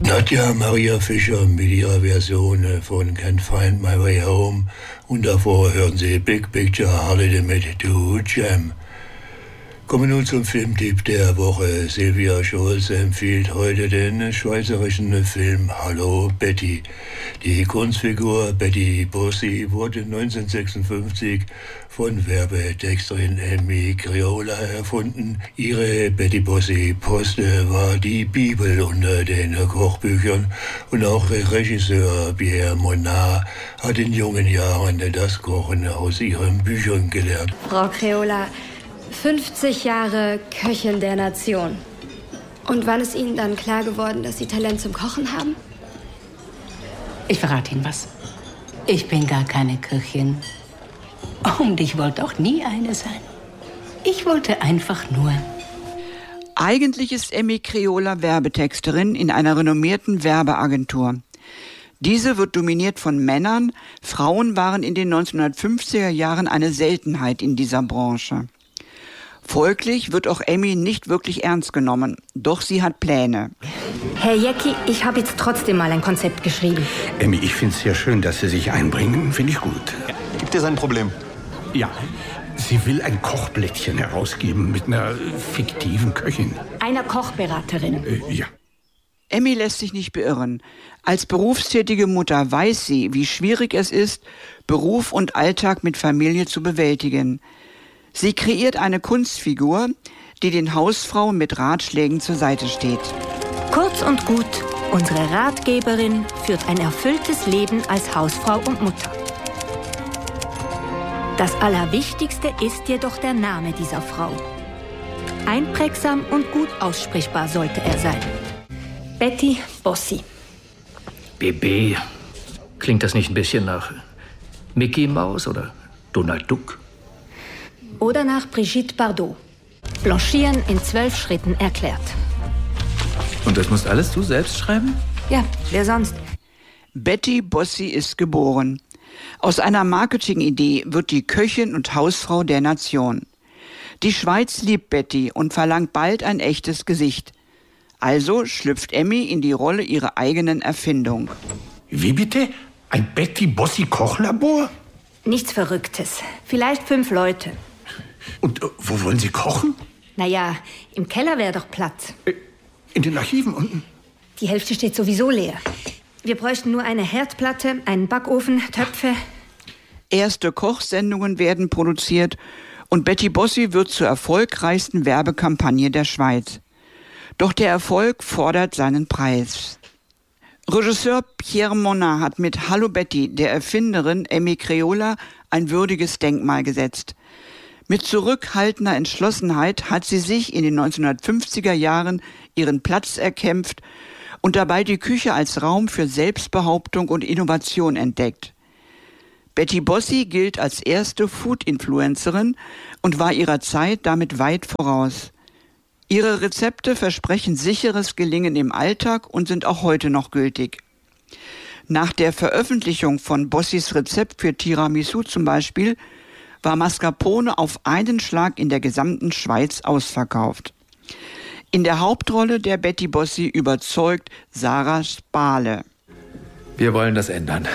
Nadja Maria Fischer mit ihrer Version von Can't Find My Way Home und davor hören Sie Big Picture Holiday mit Do Jam. Kommen wir nun zum Filmtipp der Woche. Silvia Scholz empfiehlt heute den schweizerischen Film Hallo Betty. Die Kunstfigur Betty Bossi wurde 1956 von Werbetexterin Emmy Creola erfunden. Ihre Betty Bossi Poste war die Bibel unter den Kochbüchern und auch Regisseur Pierre Monard hat in jungen Jahren das Kochen aus ihren Büchern gelernt. Frau Creola, 50 Jahre Köchin der Nation. Und wann ist Ihnen dann klar geworden, dass Sie Talent zum Kochen haben? Ich verrate Ihnen was. Ich bin gar keine Köchin. Und ich wollte auch nie eine sein. Ich wollte einfach nur... Eigentlich ist Emmy Creola Werbetexterin in einer renommierten Werbeagentur. Diese wird dominiert von Männern. Frauen waren in den 1950er Jahren eine Seltenheit in dieser Branche. Folglich wird auch Emmy nicht wirklich ernst genommen, doch sie hat Pläne. Herr Jäcki, ich habe jetzt trotzdem mal ein Konzept geschrieben. Emmy, ich finde es sehr schön, dass Sie sich einbringen. Finde ich gut. Gibt es ein Problem? Ja, sie will ein Kochblättchen herausgeben mit einer fiktiven Köchin. Einer Kochberaterin. Ja. Emmy lässt sich nicht beirren. Als berufstätige Mutter weiß sie, wie schwierig es ist, Beruf und Alltag mit Familie zu bewältigen. Sie kreiert eine Kunstfigur, die den Hausfrauen mit Ratschlägen zur Seite steht. Kurz und gut, unsere Ratgeberin führt ein erfülltes Leben als Hausfrau und Mutter. Das Allerwichtigste ist jedoch der Name dieser Frau. Einprägsam und gut aussprechbar sollte er sein. Betty Bossi. BB. Klingt das nicht ein bisschen nach Mickey Maus oder Donald Duck? Oder nach Brigitte Bardot. Blanchieren in 12 Schritten erklärt. Und das musst alles du selbst schreiben? Ja, wer sonst? Betty Bossi ist geboren. Aus einer Marketingidee wird die Köchin und Hausfrau der Nation. Die Schweiz liebt Betty und verlangt bald ein echtes Gesicht. Also schlüpft Emmy in die Rolle ihrer eigenen Erfindung. Wie bitte? Ein Betty Bossi Kochlabor? Nichts Verrücktes. Vielleicht 5 Leute. Und wo wollen Sie kochen? Naja, im Keller wäre doch Platz. In den Archiven unten? Die Hälfte steht sowieso leer. Wir bräuchten nur eine Herdplatte, einen Backofen, Töpfe. Erste Kochsendungen werden produziert und Betty Bossi wird zur erfolgreichsten Werbekampagne der Schweiz. Doch der Erfolg fordert seinen Preis. Regisseur Pierre Monard hat mit Hallo Betty der Erfinderin Emmy Creola ein würdiges Denkmal gesetzt. Mit zurückhaltender Entschlossenheit hat sie sich in den 1950er Jahren ihren Platz erkämpft und dabei die Küche als Raum für Selbstbehauptung und Innovation entdeckt. Betty Bossi gilt als erste Food-Influencerin und war ihrer Zeit damit weit voraus. Ihre Rezepte versprechen sicheres Gelingen im Alltag und sind auch heute noch gültig. Nach der Veröffentlichung von Bossis Rezept für Tiramisu zum Beispiel war Mascarpone auf einen Schlag in der gesamten Schweiz ausverkauft. In der Hauptrolle der Betty Bossi überzeugt Sarah Spale. Wir wollen das ändern.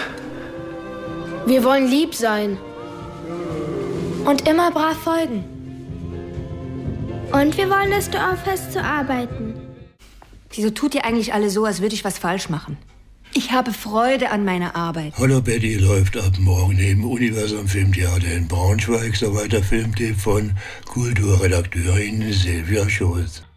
Wir wollen lieb sein. Und immer brav folgen. Und wir wollen, dass du aufhörst zu arbeiten. Wieso tut ihr eigentlich alle so, als würde ich was falsch machen? Ich habe Freude an meiner Arbeit. Hallo Betty läuft ab morgen im Universum Filmtheater in Braunschweig. Soweit der Filmtipp von Kulturredakteurin Silvia Scholz.